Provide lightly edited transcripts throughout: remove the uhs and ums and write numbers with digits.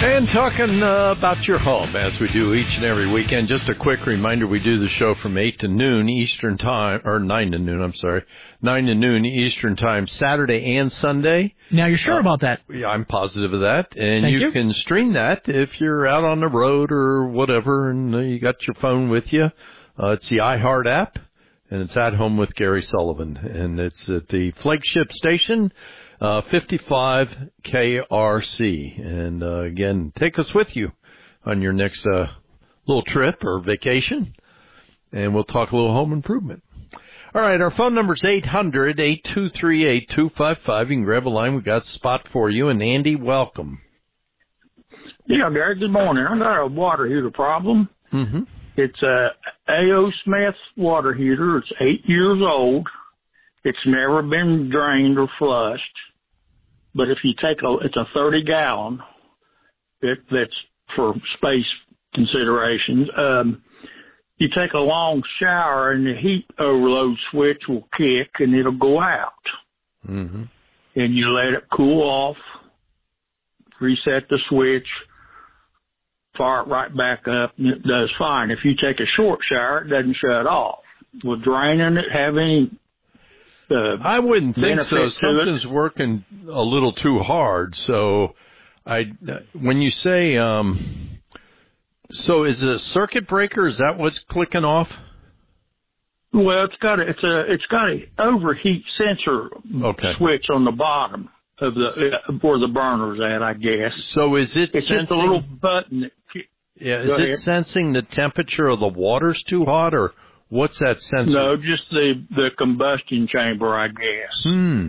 And talking about your home, as we do each and every weekend. Just a quick reminder, we do the show from 8 to noon Eastern Time, or 9 to noon, 9 to noon Eastern Time, Saturday and Sunday. Now, you're sure about that? Yeah, I'm positive of that. And Thank you. can stream that if you're out on the road or whatever, and you got your phone with you. It's the iHeart app, and it's At Home with Gary Sullivan. And it's at the flagship station, 55 KRC. And again, take us with you on your next little trip or vacation, and we'll talk a little home improvement. All right, our phone number is 800-823-8255. You can grab a line. We've got a spot for you. And Andy, welcome. Yeah, Gary, good morning. I got a water heater problem. Mm-hmm. It's a A.O. Smith water heater. It's 8 years old. It's never been drained or flushed. But if you take it's a 30-gallon. That's for space considerations. You take a long shower and the heat overload switch will kick and it'll go out. Mm-hmm. And you let it cool off, reset the switch, fire it right back up, and it does fine. If you take a short shower, it doesn't shut off. Will draining it have any I wouldn't think so. Something's working a little too hard. So, when you say, so is it a circuit breaker? Is that what's clicking off? Well, it's got a overheat sensor switch on the bottom of where the burner's at, I guess. So is it it's sensing? Just a little button. Is it sensing the temperature of the water's too hot, or what's that sensor? No, just the combustion chamber, I guess.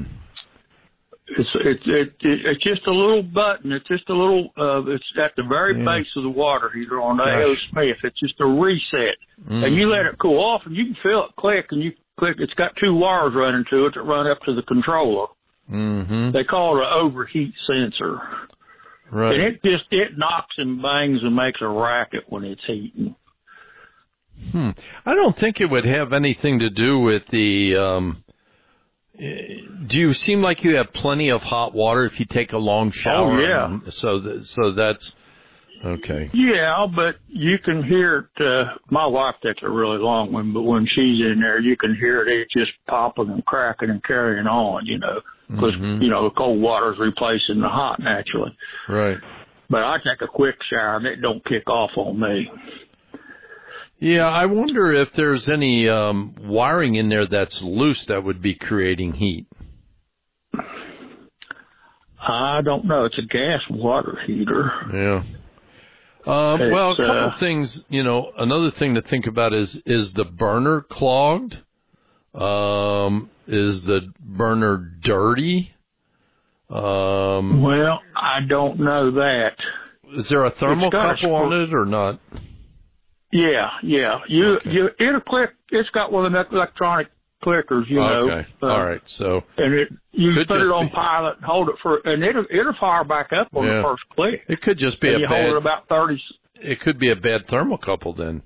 It's just a little button. It's just a little. It's at the very base of the water heater on the A.O. Smith. It's just a reset, and you let it cool off, and you can feel it click. And you click. It's got two wires running to it that run up to the controller. Mm-hmm. They call it an overheat sensor. Right. And it knocks and bangs and makes a racket when it's heating. I don't think it would have anything to do with the. Do you seem like you have plenty of hot water if you take a long shower? Oh, yeah. So that's okay. Yeah, but you can hear it. My wife takes a really long one, but when she's in there, you can hear it just popping and cracking and carrying on, because, the cold water's replacing the hot naturally. Right. But I take a quick shower, and it don't kick off on me. Yeah, I wonder if there's any wiring in there that's loose that would be creating heat. I don't know. It's a gas water heater. Yeah. Well, a couple of things, another thing to think about is the burner clogged? Is the burner dirty? Well, I don't know that. Is there a thermocouple on it or not? Yeah. It'll click. It's got one of them electronic clickers, Okay. All right. So. And you put it on pilot and hold it and it'll fire back up on the first click. It could just be hold it about 30. It could be a bad thermocouple then.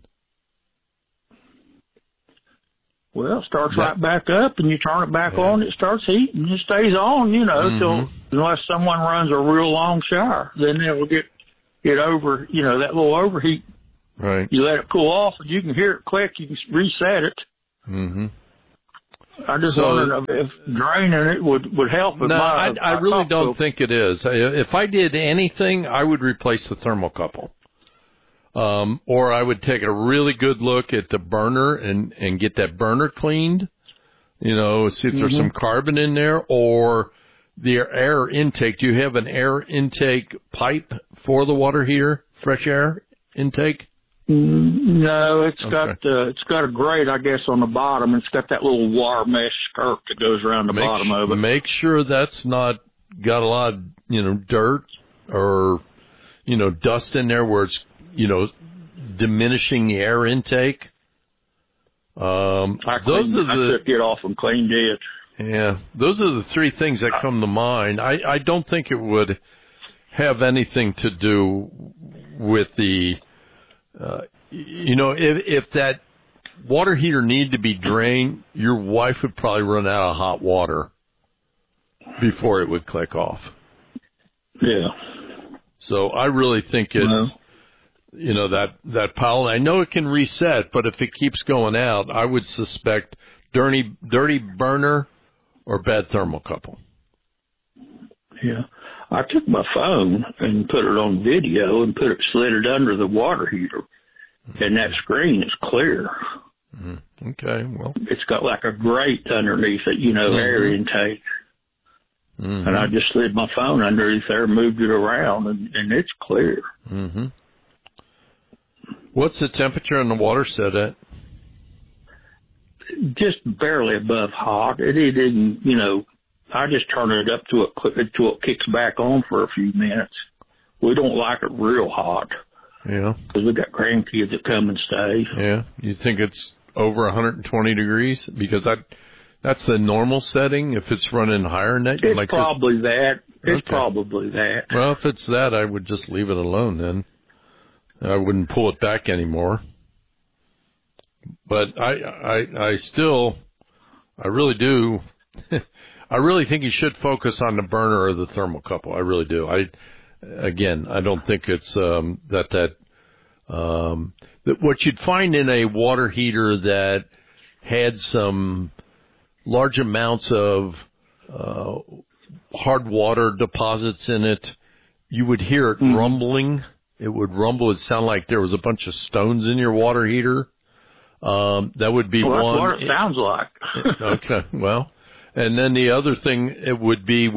Well, it starts right back up, and you turn it back on, it starts heating. It stays on, till unless someone runs a real long shower, then it will get over, that little overheat. Right. You let it cool off, and you can hear it click. You can reset it. Mm-hmm. I just wondered if draining it would help. No, I really don't think it is. If I did anything, I would replace the thermocouple. Or I would take a really good look at the burner and get that burner cleaned, see if there's some carbon in there, or the air intake. Do you have an air intake pipe for the water heater, fresh air intake? No, it's got a grate, I guess, on the bottom. It's got that little wire mesh skirt that goes around the bottom of it. Make sure that's not got a lot of, dirt or, dust in there where it's, diminishing the air intake. I took it off and cleaned it. Yeah, those are the three things that come to mind. I don't think it would have anything to do with the, if that water heater needed to be drained, your wife would probably run out of hot water before it would click off. Yeah. So I really think it's, that pile. I know it can reset, but if it keeps going out, I would suspect dirty burner or bad thermocouple. Yeah. I took my phone and put it on video and slid it under the water heater, and that screen is clear. Okay, well. It's got like a grate underneath it, air intake. And I just slid my phone underneath there, moved it around, and it's clear. What's the temperature in the water set at? Just barely above hot. It didn't, I just turn it up to it kicks back on for a few minutes. We don't like it real hot. Yeah. Because we got grandkids that come and stay. Yeah. You think it's over 120 degrees? Because that's the normal setting. If it's running higher than that, it's probably that. It's probably that. Well, if it's that, I would just leave it alone then. I wouldn't pull it back anymore. But I really do. I really think you should focus on the burner or the thermocouple. I really do. I don't think it's that what you'd find in a water heater that had some large amounts of hard water deposits in it, you would hear it rumbling. It would rumble. It sound like there was a bunch of stones in your water heater. That would be one. That's what it sounds like. Okay, well. And then the other thing it would be,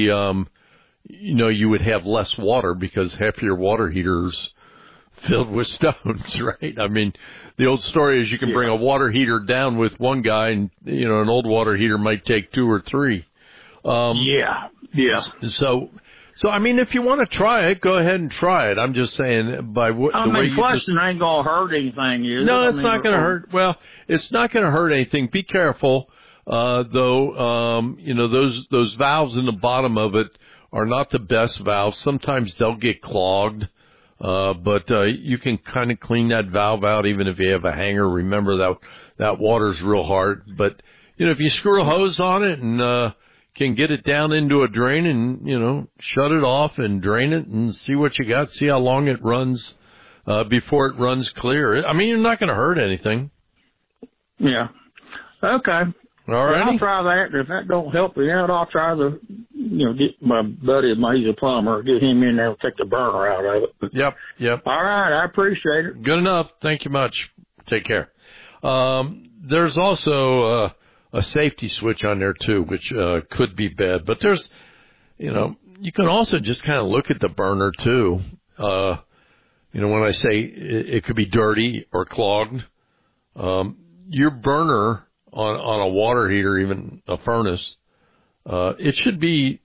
you would have less water because half your water heater's filled with stones, right? I mean, the old story is you can bring a water heater down with one guy and, an old water heater might take two or three. Yeah. So, I mean, if you want to try it, go ahead and try it. I'm just saying by the way you plus it ain't going to hurt anything, is it? No, it's not going to hurt. Well, it's not going to hurt anything. Be careful. Though, those valves in the bottom of it are not the best valves. Sometimes they'll get clogged, but you can kind of clean that valve out even if you have a hanger. Remember that water's real hard. But, if you screw a hose on it and can get it down into a drain and, shut it off and drain it and see what you got, see how long it runs before it runs clear. I mean, you're not going to hurt anything. Yeah. Okay. All right. I'll try that. If that don't help me out, I'll try get my buddy, he's a plumber, get him in there and take the burner out of it. Yep. All right. I appreciate it. Good enough. Thank you much. Take care. There's also a safety switch on there too, which could be bad. But there's, you can also just kind of look at the burner too. When I say it could be dirty or clogged, your burner on a water heater, even a furnace, it should be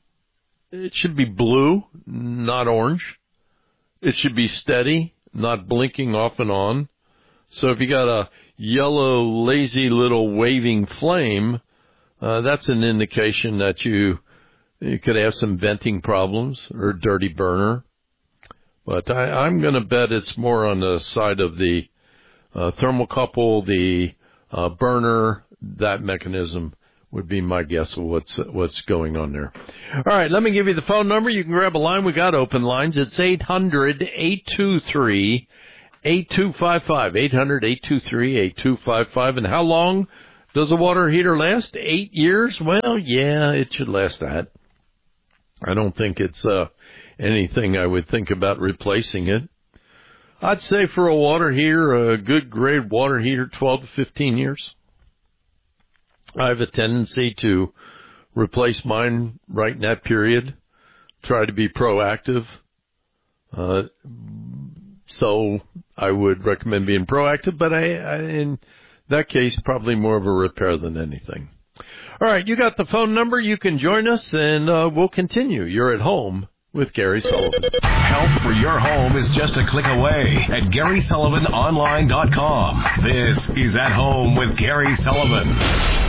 blue, not orange. It should be steady, not blinking off and on. So if you got a yellow, lazy little waving flame, that's an indication that you could have some venting problems or a dirty burner. But I'm going to bet it's more on the side of the thermocouple, the burner. That mechanism would be my guess of what's going on there. All right, let me give you the phone number. You can grab a line. We got open lines. It's 800-823-8255. 800-823-8255. And how long does a water heater last? 8 years? Well, yeah, it should last that. I don't think it's anything I would think about replacing it. I'd say for a water heater, a good grade water heater, 12 to 15 years. I have a tendency to replace mine right in that period, try to be proactive. So I would recommend being proactive, but in that case, probably more of a repair than anything. All right, you got the phone number. You can join us, and we'll continue. You're at home with Gary Sullivan. Help for your home is just a click away at GarySullivanOnline.com. This is At Home with Gary Sullivan.